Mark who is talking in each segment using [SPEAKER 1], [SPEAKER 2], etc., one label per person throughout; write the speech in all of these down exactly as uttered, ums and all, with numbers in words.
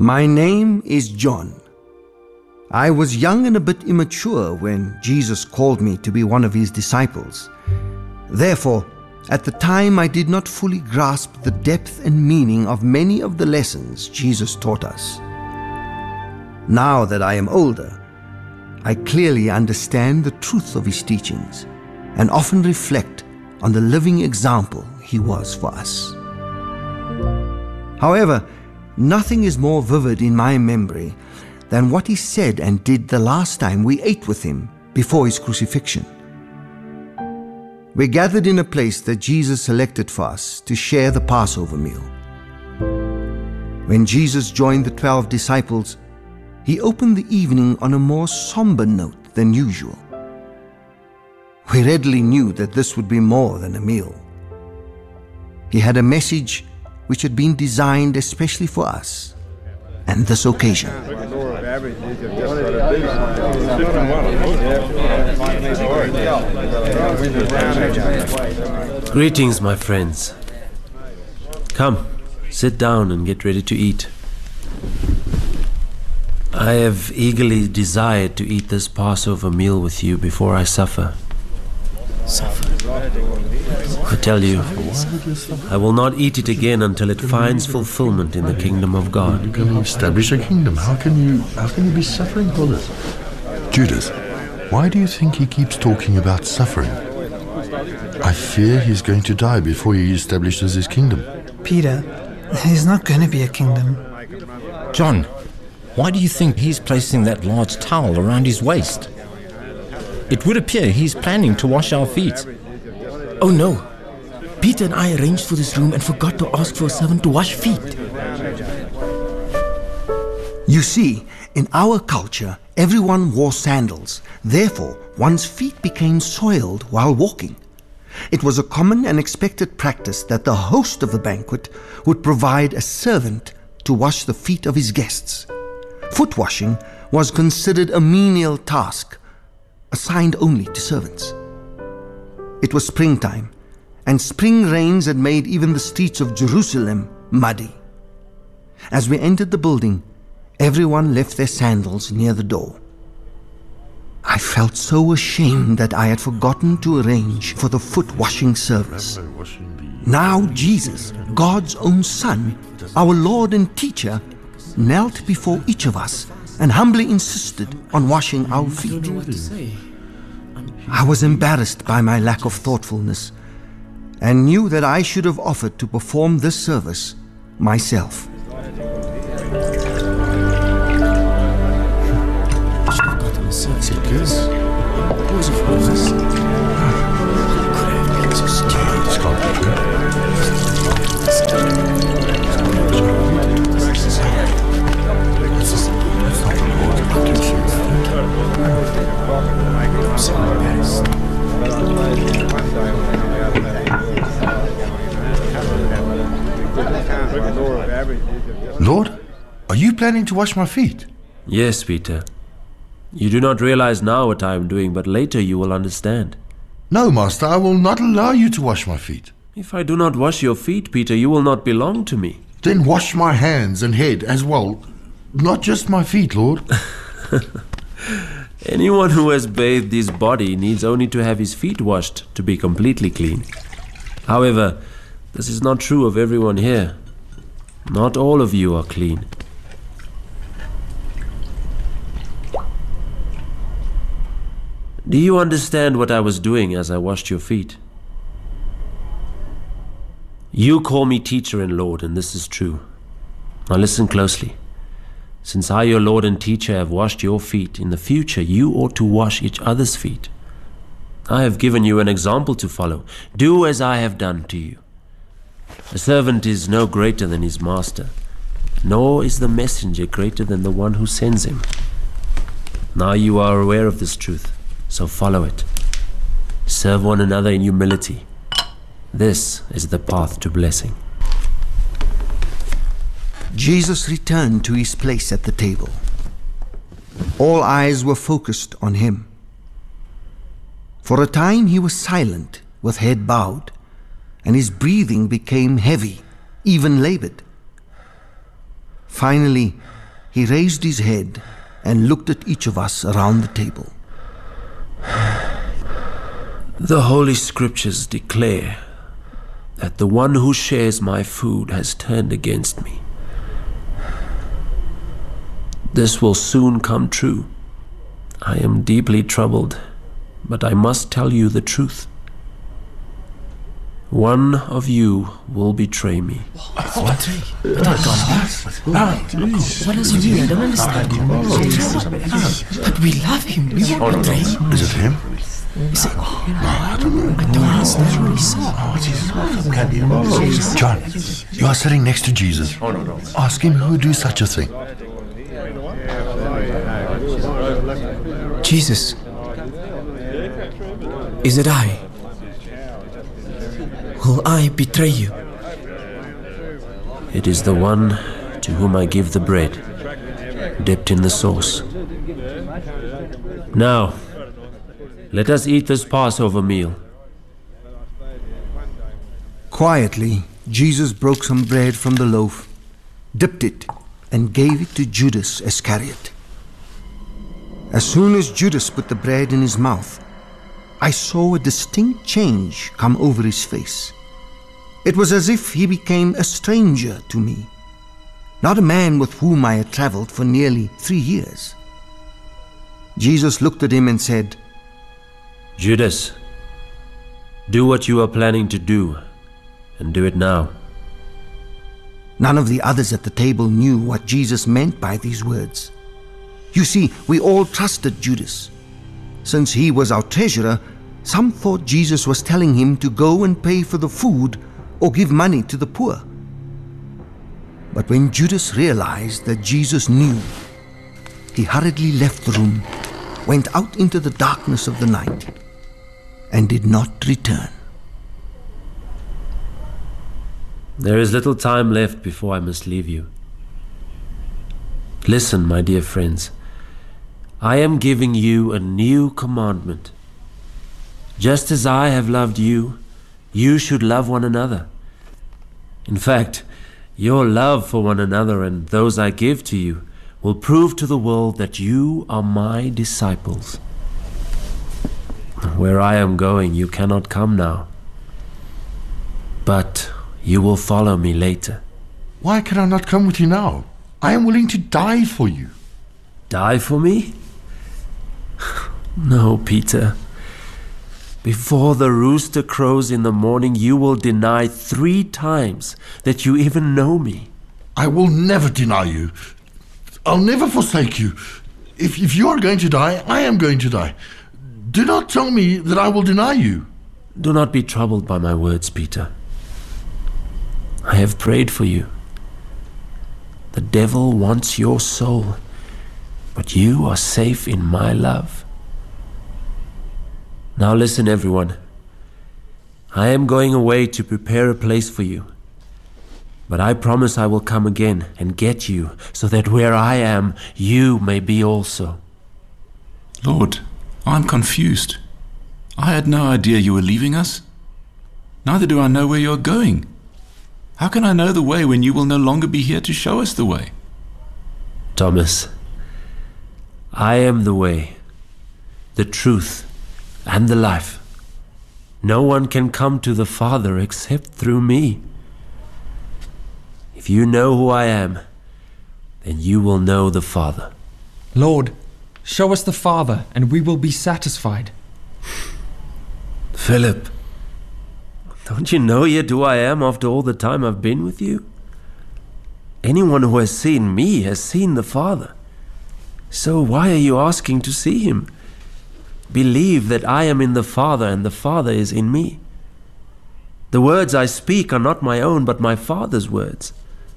[SPEAKER 1] My name is John. I was young and a bit immature when Jesus called me to be one of his disciples. Therefore, at the time I did not fully grasp the depth and meaning of many of the lessons Jesus taught us. Now that I am older, I clearly understand the truth of his teachings and often reflect on the living example he was for us. However, nothing is more vivid in my memory than what he said and did the last time we ate with him before his crucifixion. We gathered in a place that Jesus selected for us to share the Passover meal. When Jesus joined the twelve disciples, he opened the evening on a more somber note than usual. We readily knew that this would be more than a meal. He had a message which had been designed especially for us and this occasion.
[SPEAKER 2] Greetings, my friends. Come, sit down and get ready to eat. I have eagerly desired to eat this Passover meal with you before I suffer.
[SPEAKER 3] Suffer?
[SPEAKER 2] I tell you, I will not eat it again until it finds fulfillment in the kingdom of God.
[SPEAKER 4] You're going to establish a kingdom. How can you, how can you be suffering for this? Judas, why do you think he keeps talking about suffering? I fear he's going to die before he establishes his kingdom.
[SPEAKER 3] Peter, there's not going to be a kingdom.
[SPEAKER 5] John, why do you think he's placing that large towel around his waist? It would appear he's planning to wash our feet.
[SPEAKER 6] Oh no! Peter and I arranged for this room and forgot to ask for a servant to wash feet.
[SPEAKER 1] You see, in our culture, everyone wore sandals. Therefore, one's feet became soiled while walking. It was a common and expected practice that the host of the banquet would provide a servant to wash the feet of his guests. Foot washing was considered a menial task, assigned only to servants. It was springtime, and spring rains had made even the streets of Jerusalem muddy. As we entered the building, everyone left their sandals near the door. I felt so ashamed that I had forgotten to arrange for the foot washing service. Now Jesus, God's own Son, our Lord and Teacher, knelt before each of us and humbly insisted on washing our feet. I was embarrassed by my lack of thoughtfulness and knew that I should have offered to perform this service myself.
[SPEAKER 4] Lord, are you planning to wash my feet?
[SPEAKER 2] Yes, Peter. You do not realize now what I am doing, but later you will understand.
[SPEAKER 4] No, Master, I will not allow you to wash my feet.
[SPEAKER 2] If I do not wash your feet, Peter, you will not belong to me.
[SPEAKER 4] Then wash my hands and head as well. Not just my feet, Lord.
[SPEAKER 2] Anyone who has bathed his body needs only to have his feet washed to be completely clean. However, this is not true of everyone here. Not all of you are clean. Do you understand what I was doing as I washed your feet? You call me teacher and Lord, and this is true. Now listen closely. Since I, your Lord and teacher, have washed your feet, in the future you ought to wash each other's feet. I have given you an example to follow. Do as I have done to you. A servant is no greater than his master, nor is the messenger greater than the one who sends him. Now you are aware of this truth, so follow it. Serve one another in humility. This is the path to blessing.
[SPEAKER 1] Jesus returned to his place at the table. All eyes were focused on him. For a time he was silent, with head bowed, and his breathing became heavy, even labored. Finally, he raised his head and looked at each of us around the table.
[SPEAKER 2] The Holy Scriptures declare that the one who shares my food has turned against me. This will soon come true. I am deeply troubled, but I must tell you the truth. One of you will betray me.
[SPEAKER 6] What? What does he mean? I don't understand. But we love him. We won't betray him.
[SPEAKER 4] Is it him?
[SPEAKER 6] Is it? I don't know. I don't understand what he said.
[SPEAKER 4] John, you are sitting next to Jesus. Ask him who would do such a thing.
[SPEAKER 6] Jesus, is it I? Will I betray you?
[SPEAKER 2] It is the one to whom I give the bread, dipped in the sauce. Now, let us eat this Passover meal.
[SPEAKER 1] Quietly, Jesus broke some bread from the loaf, dipped it, and gave it to Judas Iscariot. As soon as Judas put the bread in his mouth, I saw a distinct change come over his face. It was as if he became a stranger to me, not a man with whom I had traveled for nearly three years. Jesus looked at him and said,
[SPEAKER 2] Judas, do what you are planning to do, and do it now.
[SPEAKER 1] None of the others at the table knew what Jesus meant by these words. You see, we all trusted Judas. Since he was our treasurer, some thought Jesus was telling him to go and pay for the food or give money to the poor. But when Judas realized that Jesus knew, he hurriedly left the room, went out into the darkness of the night, and did not return.
[SPEAKER 2] There is little time left before I must leave you. Listen, my dear friends. I am giving you a new commandment. Just as I have loved you, you should love one another. In fact, your love for one another and those I give to you will prove to the world that you are my disciples. Where I am going, you cannot come now, but you will follow me later.
[SPEAKER 4] Why can I not come with you now? I am willing to die for you.
[SPEAKER 2] Die for me? No, Peter. Before the rooster crows in the morning, you will deny three times that you even know me.
[SPEAKER 4] I will never deny you. I'll never forsake you. If, if you are going to die, I am going to die. Do not tell me that I will deny you.
[SPEAKER 2] Do not be troubled by my words, Peter. I have prayed for you. The devil wants your soul, but you are safe in my love. Now listen, everyone. I am going away to prepare a place for you. But I promise I will come again and get you, so that where I am, you may be also.
[SPEAKER 7] Lord, I'm confused. I had no idea you were leaving us. Neither do I know where you're going. How can I know the way when you will no longer be here to show us the way?
[SPEAKER 2] Thomas, I am the way, the truth, and the life. No one can come to the Father except through me. If you know who I am, then you will know the Father.
[SPEAKER 8] Lord, show us the Father, and we will be satisfied.
[SPEAKER 2] Philip, don't you know yet who I am after all the time I've been with you? Anyone who has seen me has seen the Father. So why are you asking to see him? Believe that I am in the Father and the Father is in me. The words I speak are not my own, but my Father's words.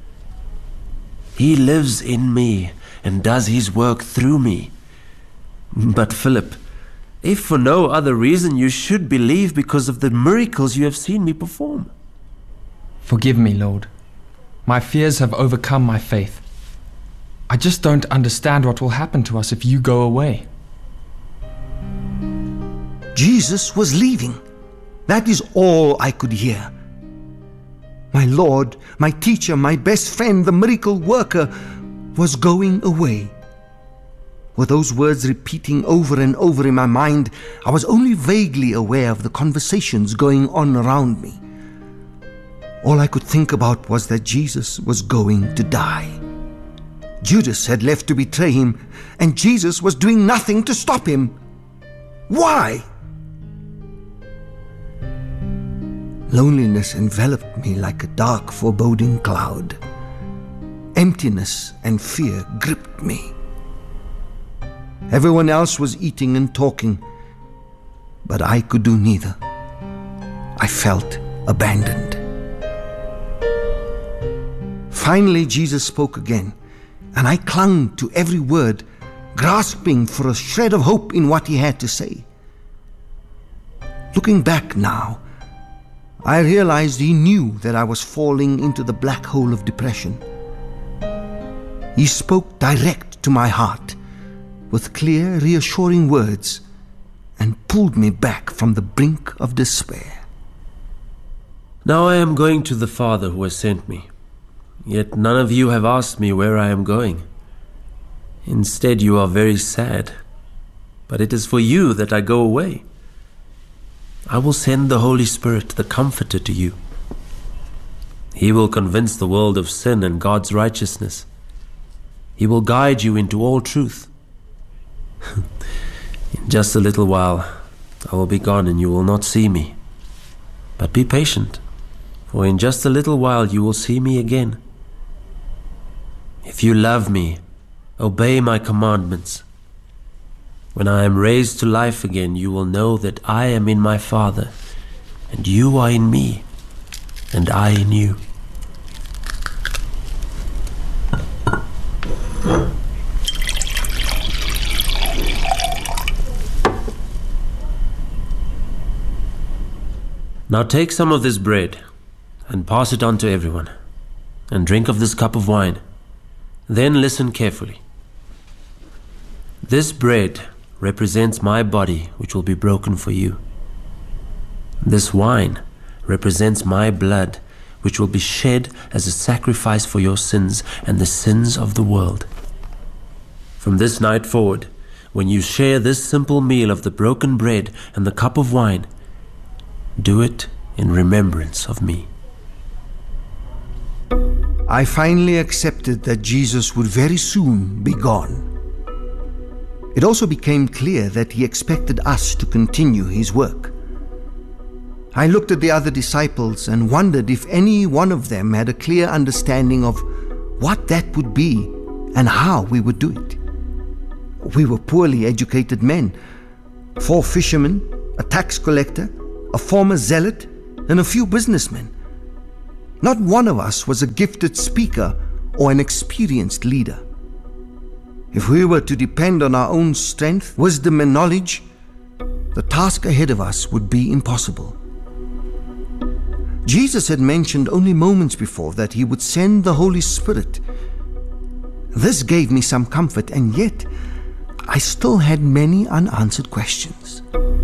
[SPEAKER 2] He lives in me and does his work through me. But Philip, if for no other reason, you should believe because of the miracles you have seen me perform.
[SPEAKER 8] Forgive me, Lord. My fears have overcome my faith. I just don't understand what will happen to us if you go away.
[SPEAKER 1] Jesus was leaving. That is all I could hear. My Lord, my teacher, my best friend, the miracle worker was going away. With those words repeating over and over in my mind, I was only vaguely aware of the conversations going on around me. All I could think about was that Jesus was going to die. Judas had left to betray him, and Jesus was doing nothing to stop him. Why? Loneliness enveloped me like a dark, foreboding cloud. Emptiness and fear gripped me. Everyone else was eating and talking, but I could do neither. I felt abandoned. Finally, Jesus spoke again, and I clung to every word, grasping for a shred of hope in what he had to say. Looking back now, I realized he knew that I was falling into the black hole of depression. He spoke direct to my heart, with clear, reassuring words, and pulled me back from the brink of despair.
[SPEAKER 2] Now I am going to the Father who has sent me, yet none of you have asked me where I am going. Instead, you are very sad, but it is for you that I go away. I will send the Holy Spirit, the Comforter, to you. He will convince the world of sin and God's righteousness. He will guide you into all truth. In just a little while, I will be gone and you will not see me. But be patient, for in just a little while you will see me again. If you love me, obey my commandments. When I am raised to life again, you will know that I am in my Father, and you are in me, and I in you. Now take some of this bread and pass it on to everyone, and drink of this cup of wine. Then listen carefully. This bread represents my body, which will be broken for you. This wine represents my blood, which will be shed as a sacrifice for your sins and the sins of the world. From this night forward, when you share this simple meal of the broken bread and the cup of wine, do it in remembrance of me.
[SPEAKER 1] I finally accepted that Jesus would very soon be gone. It also became clear that he expected us to continue his work. I looked at the other disciples and wondered if any one of them had a clear understanding of what that would be and how we would do it. We were poorly educated men, four fishermen, a tax collector, a former zealot, and a few businessmen. Not one of us was a gifted speaker or an experienced leader. If we were to depend on our own strength, wisdom, and knowledge, the task ahead of us would be impossible. Jesus had mentioned only moments before that he would send the Holy Spirit. This gave me some comfort, and yet I still had many unanswered questions.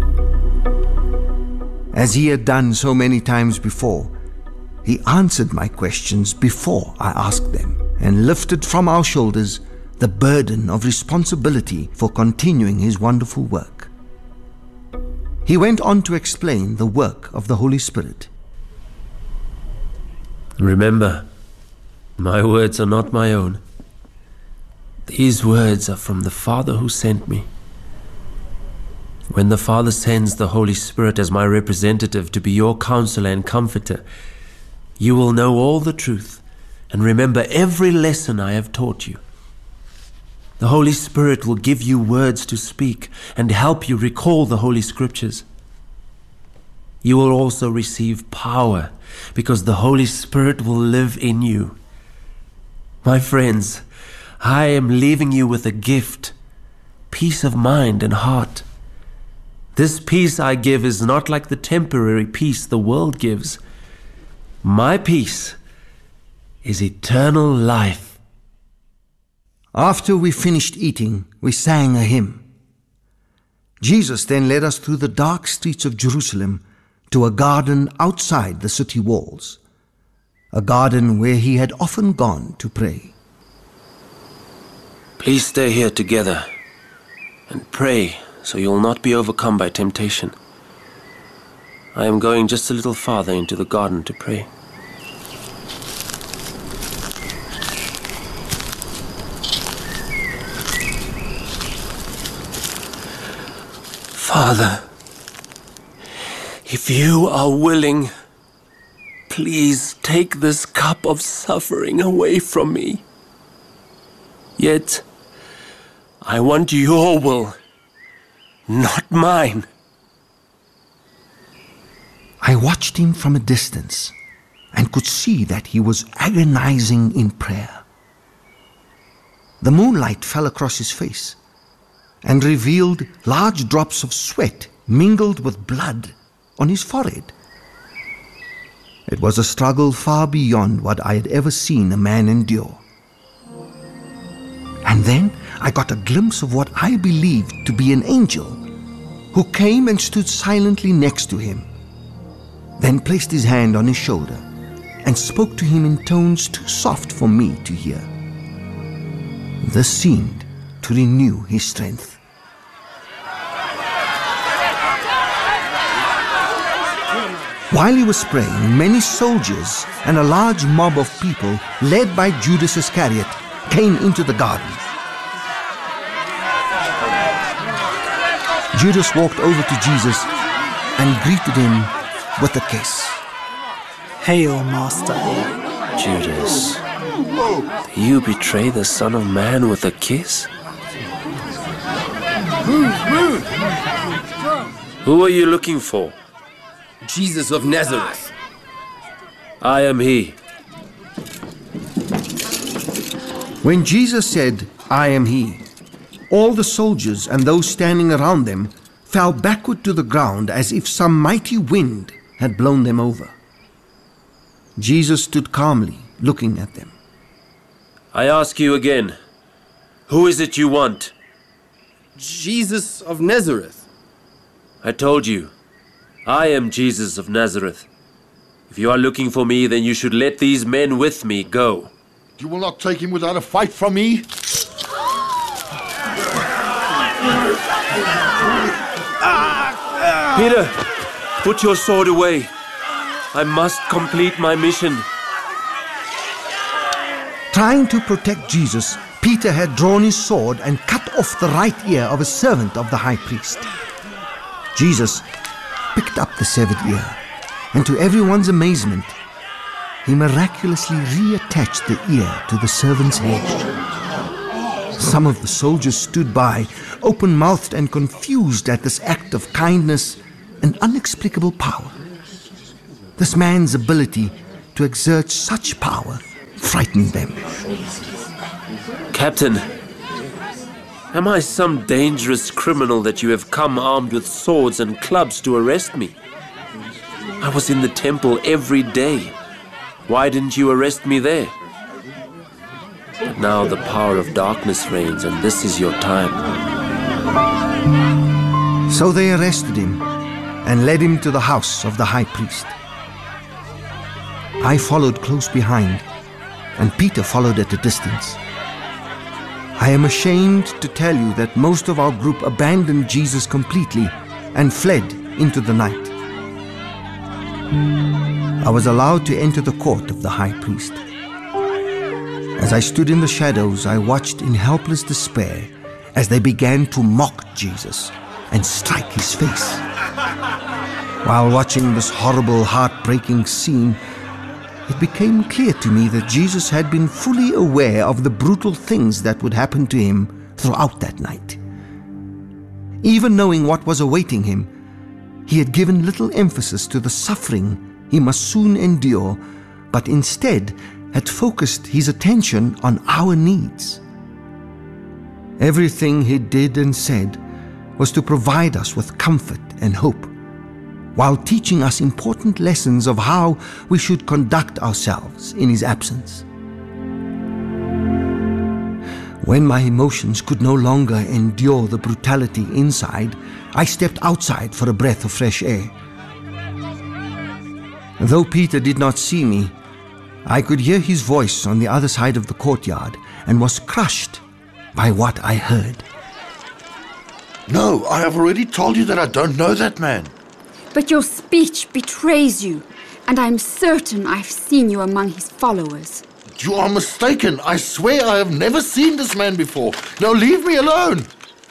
[SPEAKER 1] As he had done so many times before, he answered my questions before I asked them, and lifted from our shoulders the burden of responsibility for continuing his wonderful work. He went on to explain the work of the Holy Spirit.
[SPEAKER 2] Remember, my words are not my own. These words are from the Father who sent me. When the Father sends the Holy Spirit as my representative to be your counselor and comforter, you will know all the truth and remember every lesson I have taught you. The Holy Spirit will give you words to speak and help you recall the Holy Scriptures. You will also receive power because the Holy Spirit will live in you. My friends, I am leaving you with a gift, peace of mind and heart. This peace I give is not like the temporary peace the world gives. My peace is eternal life.
[SPEAKER 1] After we finished eating, we sang a hymn. Jesus then led us through the dark streets of Jerusalem to a garden outside the city walls, a garden where he had often gone to pray.
[SPEAKER 2] Please stay here together and pray so you'll not be overcome by temptation. I am going just a little farther into the garden to pray. Father, if you are willing, please take this cup of suffering away from me. Yet, I want your will, not mine.
[SPEAKER 1] I watched him from a distance and could see that he was agonizing in prayer. The moonlight fell across his face and revealed large drops of sweat mingled with blood on his forehead. It was a struggle far beyond what I had ever seen a man endure. And then I got a glimpse of what I believed to be an angel, who came and stood silently next to him, then placed his hand on his shoulder and spoke to him in tones too soft for me to hear. This seemed to renew his strength. While he was praying, many soldiers and a large mob of people, led by Judas Iscariot, came into the garden. Judas walked over to Jesus and greeted him with a kiss.
[SPEAKER 3] Hail, Master.
[SPEAKER 2] Judas, do you betray the Son of Man with a kiss? Who are you looking for?
[SPEAKER 6] Jesus of Nazareth.
[SPEAKER 2] I am he.
[SPEAKER 1] When Jesus said, "I am he," all the soldiers and those standing around them fell backward to the ground as if some mighty wind had blown them over. Jesus stood calmly, looking at them.
[SPEAKER 2] I ask you again, who is it you want?
[SPEAKER 6] Jesus of Nazareth.
[SPEAKER 2] I told you, I am Jesus of Nazareth. If you are looking for me, then you should let these men with me go.
[SPEAKER 4] You will not take him without a fight from me?
[SPEAKER 2] Peter, put your sword away. I must complete my mission.
[SPEAKER 1] Trying to protect Jesus, Peter had drawn his sword and cut off the right ear of a servant of the high priest. Jesus picked up the severed ear, and to everyone's amazement, he miraculously reattached the ear to the servant's head. Some of the soldiers stood by, open-mouthed and confused at this act of kindness and inexplicable power. This man's ability to exert such power frightened them.
[SPEAKER 2] Captain, am I some dangerous criminal that you have come armed with swords and clubs to arrest me? I was in the temple every day. Why didn't you arrest me there? But now the power of darkness reigns, and this is your time.
[SPEAKER 1] So they arrested him and led him to the house of the high priest. I followed close behind, and Peter followed at a distance. I am ashamed to tell you that most of our group abandoned Jesus completely and fled into the night. I was allowed to enter the court of the high priest. As I stood in the shadows, I watched in helpless despair as they began to mock Jesus and strike his face. While watching this horrible, heartbreaking scene, it became clear to me that Jesus had been fully aware of the brutal things that would happen to him throughout that night. Even knowing what was awaiting him, he had given little emphasis to the suffering he must soon endure, but instead had focused his attention on our needs. Everything he did and said was to provide us with comfort and hope, while teaching us important lessons of how we should conduct ourselves in his absence. When my emotions could no longer endure the brutality inside, I stepped outside for a breath of fresh air. Though Peter did not see me, I could hear his voice on the other side of the courtyard and was crushed by what I heard.
[SPEAKER 4] No, I have already told you that I don't know that man.
[SPEAKER 9] But your speech betrays you, and I'm certain I've seen you among his followers.
[SPEAKER 4] You are mistaken. I swear I have never seen this man before. Now leave me alone.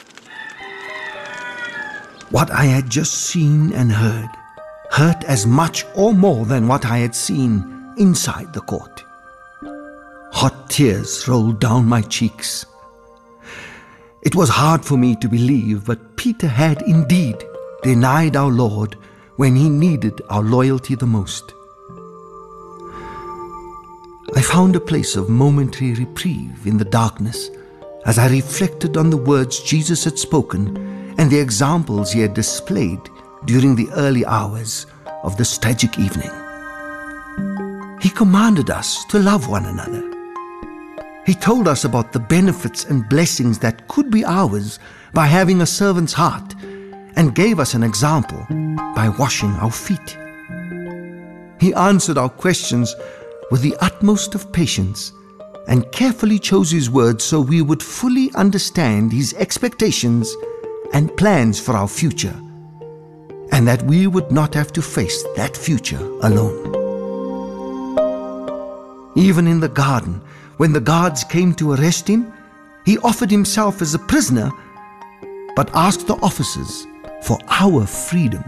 [SPEAKER 1] What I had just seen and heard hurt as much or more than what I had seen inside the court. Hot tears rolled down my cheeks. It was hard for me to believe, but Peter had indeed denied our Lord when he needed our loyalty the most. I found a place of momentary reprieve in the darkness as I reflected on the words Jesus had spoken and the examples he had displayed during the early hours of this tragic evening. He commanded us to love one another. He told us about the benefits and blessings that could be ours by having a servant's heart, and gave us an example by washing our feet. He answered our questions with the utmost of patience and carefully chose his words so we would fully understand his expectations and plans for our future, and that we would not have to face that future alone. Even in the garden, when the guards came to arrest him, he offered himself as a prisoner, but asked the officers for our freedom.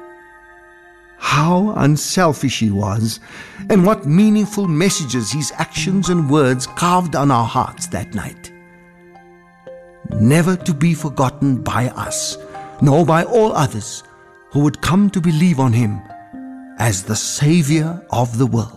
[SPEAKER 1] How unselfish he was, and what meaningful messages his actions and words carved on our hearts that night. Never to be forgotten by us, nor by all others who would come to believe on him as the Savior of the world.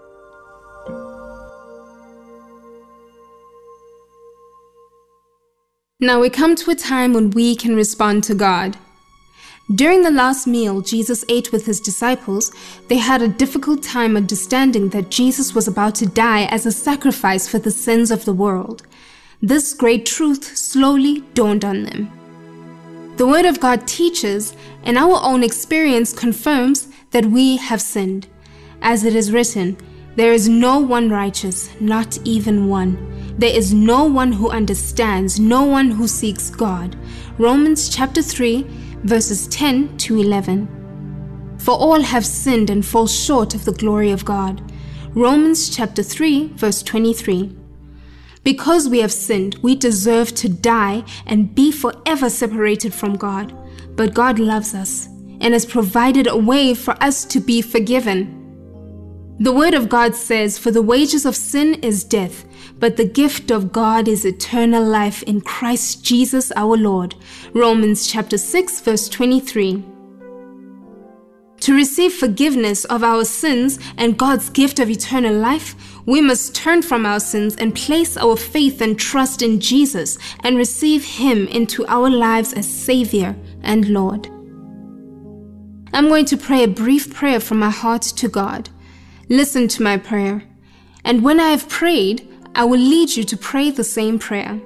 [SPEAKER 10] Now we come to a time when we can respond to God. During the last meal Jesus ate with his disciples, they had a difficult time understanding that Jesus was about to die as a sacrifice for the sins of the world. This great truth slowly dawned on them. The Word of God teaches, and our own experience confirms, that we have sinned. As it is written, there is no one righteous, not even one. There is no one who understands, no one who seeks God. Romans chapter three, verses ten to eleven. For all have sinned and fall short of the glory of God. Romans chapter three, verse twenty-three. Because we have sinned, we deserve to die and be forever separated from God. But God loves us and has provided a way for us to be forgiven. The Word of God says, "For the wages of sin is death, but the gift of God is eternal life in Christ Jesus our Lord." Romans chapter six, verse twenty-three. To receive forgiveness of our sins and God's gift of eternal life, we must turn from our sins and place our faith and trust in Jesus and receive Him into our lives as Savior and Lord. I'm going to pray a brief prayer from my heart to God. Listen to my prayer, and when I have prayed, I will lead you to pray the same prayer.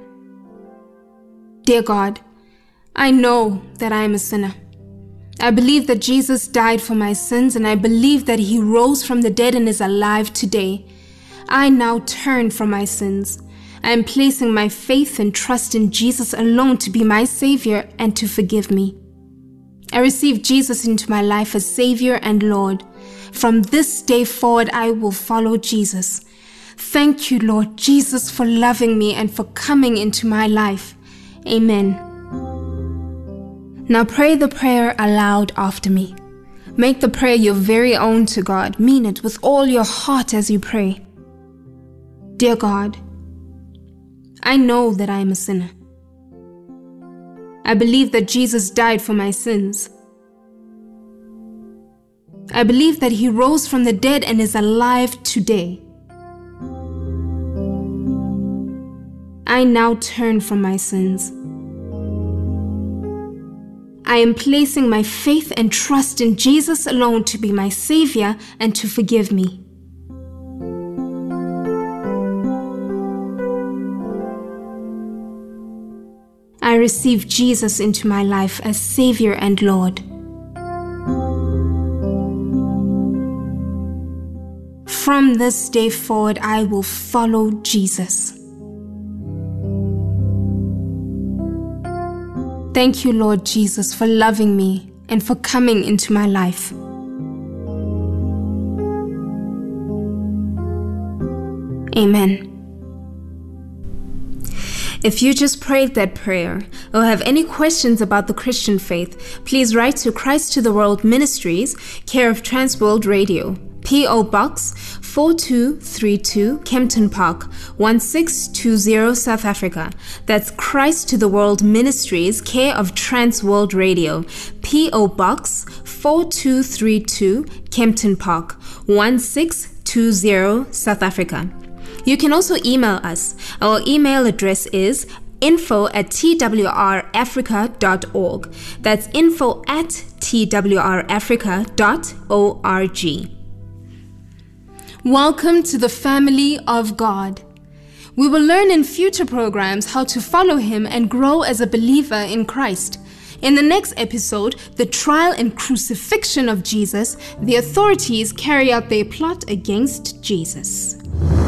[SPEAKER 10] Dear God, I know that I am a sinner. I believe that Jesus died for my sins, and I believe that He rose from the dead and is alive today. I now turn from my sins. I am placing my faith and trust in Jesus alone to be my Savior and to forgive me. I receive Jesus into my life as Savior and Lord. From this day forward, I will follow Jesus. Thank you, Lord Jesus, for loving me and for coming into my life. Amen. Now pray the prayer aloud after me. Make the prayer your very own to God. Mean it with all your heart as you pray. Dear God, I know that I am a sinner. I believe that Jesus died for my sins. I believe that He rose from the dead and is alive today. I now turn from my sins. I am placing my faith and trust in Jesus alone to be my Savior and to forgive me. I receive Jesus into my life as Savior and Lord. From this day forward, I will follow Jesus. Thank you, Lord Jesus, for loving me and for coming into my life. Amen. If you just prayed that prayer or have any questions about the Christian faith, please write to Christ to the World Ministries, care of Transworld Radio, P O Box four two three two, Kempton Park, one six two zero, South Africa. That's Christ to the World Ministries, care of Transworld Radio, P O Box four two three two, Kempton Park, one six two zero, South Africa. You can also email us. Our email address is info at t w r africa dot org. That's info at t w r africa dot org. Welcome to the family of God. We will learn in future programs how to follow Him and grow as a believer in Christ. In the next episode, the trial and crucifixion of Jesus, the authorities carry out their plot against Jesus.